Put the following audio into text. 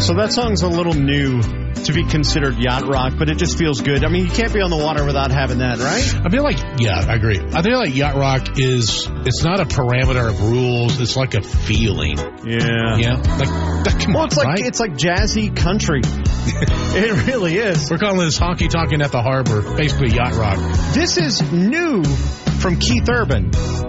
So that song's a little new to be considered yacht rock, but it just feels good. I mean, you can't be on the water without having that, right? I feel like, yeah, I agree. I feel like yacht rock it's not a parameter of rules. It's like a feeling. Yeah. Yeah. Come on, right? It's like jazzy country. It really is. We're calling this honky tonkin' at the harbor, basically yacht rock. This is new from Keith Urban.